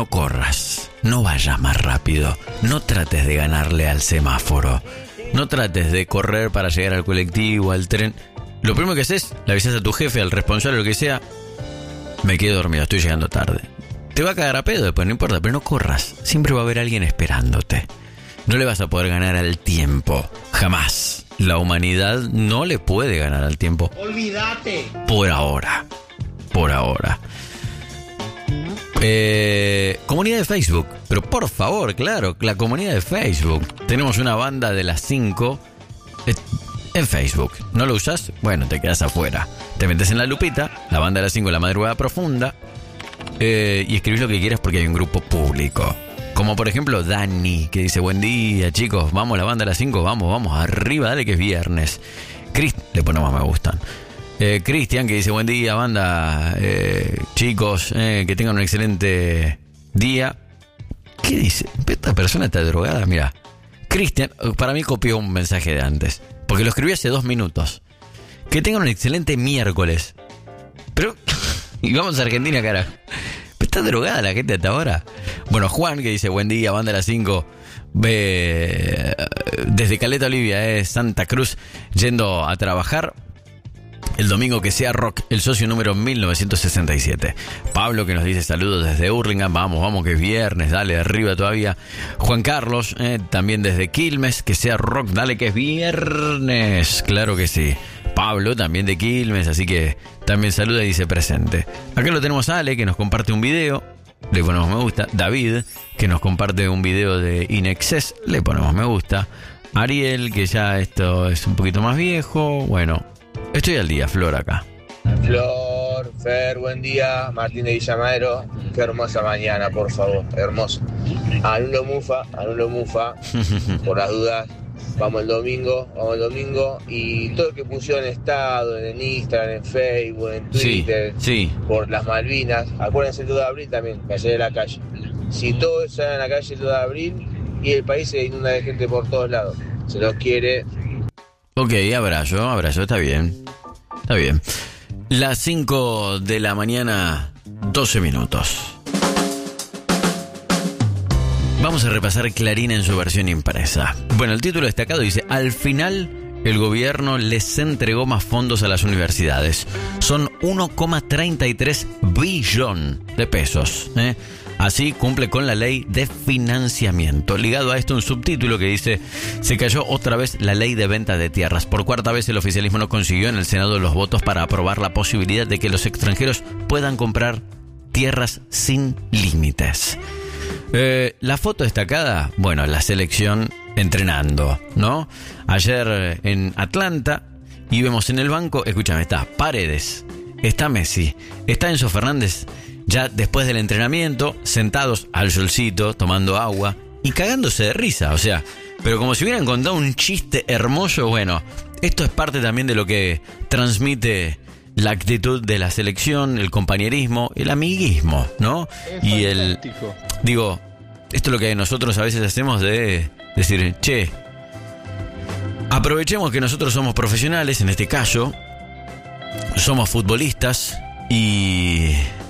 no corras, no vayas más rápido, no trates de ganarle al semáforo, no trates de correr para llegar al colectivo, al tren. Lo primero que haces, le avisas a tu jefe, al responsable, lo que sea, me quedo dormido, estoy llegando tarde. Te va a cagar a pedo después, no importa, pero no corras, siempre va a haber alguien esperándote. No le vas a poder ganar al tiempo, jamás. La humanidad no le puede ganar al tiempo. Olvídate. Por ahora. Comunidad de Facebook. Pero por favor, claro, la comunidad de Facebook. Tenemos una banda de las 5 en Facebook. ¿No lo usas? Bueno, te quedas afuera. Te metes en la lupita, la banda de las 5, la madrugada profunda, y escribís lo que quieras porque hay un grupo público. Como por ejemplo Dani, que dice: buen día chicos, vamos la banda de las 5, vamos, arriba, dale que es viernes. Le ponemos me gustan. Cristian, que dice: buen día banda, chicos, que tengan un excelente día. ¿Qué dice? Esta persona está drogada, mira. Cristian, para mí copió un mensaje de antes, porque lo escribí hace 2 minutos. Que tengan un excelente miércoles. Pero, y vamos a Argentina, carajo. ¿Está drogada la gente hasta ahora? Bueno, Juan, que dice: buen día, banda de las 5. Desde Caleta, Olivia, Santa Cruz, yendo a trabajar. El domingo que sea rock, el socio número 1967. Pablo, que nos dice saludos desde Hurlingham. Vamos, que es viernes, dale, arriba todavía. Juan Carlos, también desde Quilmes, que sea rock, dale, que es viernes. Claro que sí. Pablo, también de Quilmes, así que también saluda y dice presente. Acá lo tenemos a Ale, que nos comparte un video, le ponemos me gusta. David, que nos comparte un video de Inexcess, le ponemos me gusta. Ariel, que ya esto es un poquito más viejo. Bueno, estoy al día, Flor acá. Flor, Fer, buen día. Martín de Villamadero. Qué hermosa mañana, por favor, hermosa. Anulo Mufa, por las dudas. Vamos el domingo. Y todo lo que pusieron en estado, en Instagram, en Facebook, en Twitter, sí. Por las Malvinas. Acuérdense el 2 de abril también, que ayer de la calle. Si todos salen a la calle el 2 de abril y el país se inunda de gente por todos lados. Se los quiere. Ok, abrazo, está bien. Las 5 de la mañana, 12 minutos. Vamos a repasar Clarín en su versión impresa. Bueno, el título destacado dice: al final el gobierno les entregó más fondos a las universidades. Son 1,33 billón de pesos. Así cumple con la ley de financiamiento. Ligado a esto un subtítulo que dice: se cayó otra vez la ley de venta de tierras. Por 4ª vez el oficialismo no consiguió en el Senado los votos para aprobar la posibilidad de que los extranjeros puedan comprar tierras sin límites. La foto destacada, bueno, la selección entrenando, ¿no? Ayer en Atlanta y vemos en el banco, escúchame, está Paredes, está Messi, está Enzo Fernández, ya después del entrenamiento, sentados al solcito, tomando agua y cagándose de risa, o sea, pero como si hubieran contado un chiste hermoso. Bueno, esto es parte también de lo que transmite la actitud de la selección, el compañerismo, el amiguismo, ¿no? Y fantástico. Digo, esto es lo que nosotros a veces hacemos de decir: che, aprovechemos que nosotros somos profesionales, en este caso, somos futbolistas y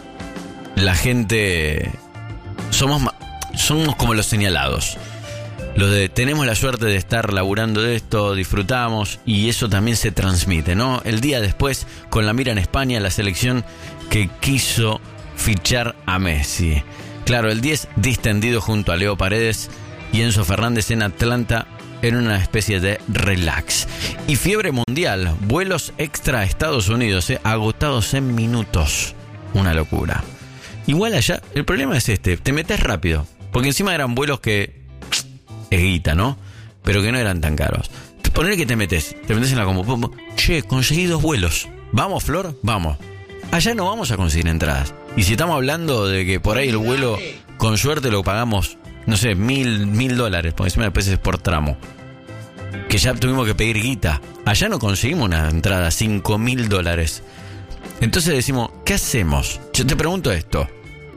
la gente somos como los señalados. Lo de tenemos la suerte de estar laburando de esto, disfrutamos, y eso también se transmite, ¿no? El día después, con la mira en España, la selección que quiso fichar a Messi. Claro, el 10 distendido junto a Leo Paredes y Enzo Fernández en Atlanta en una especie de relax. Y fiebre mundial, vuelos extra a Estados Unidos, agotados en minutos. Una locura. Igual allá, el problema es te metes rápido, porque encima eran vuelos que es guita, ¿no? Pero que no eran tan caros. Poner que te metes en la combo. Che, conseguí 2 vuelos. ¿Vamos, Flor? Vamos. Allá no vamos a conseguir entradas. Y si estamos hablando de que por ahí el vuelo, con suerte lo pagamos, no sé, $1,000, porque encima después es por tramo. Que ya tuvimos que pedir guita. Allá no conseguimos una entrada, $5,000. Entonces decimos, ¿qué hacemos? Yo te pregunto esto.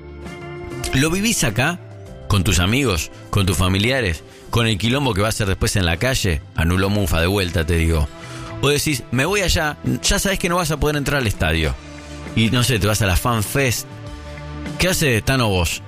¿Lo vivís acá? ¿Con tus amigos? ¿Con tus familiares? ¿Con el quilombo que va a ser después en la calle? Anulo Mufa, de vuelta te digo. O decís, me voy allá, ya sabés que no vas a poder entrar al estadio. Y no sé, te vas a la Fan Fest. ¿Qué hace Tano vos?